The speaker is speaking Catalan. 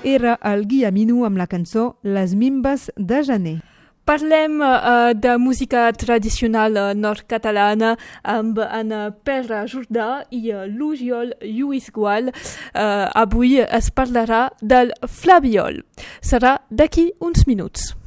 era el Guillemino amb la cançó Les Mimbes de Gener. Parlem de música tradicional nord-catalana amb en Pere Jordà i l'Ujiol Lluís Gual. Avui es parlarà del flabiol. Serà d'aquí uns minuts.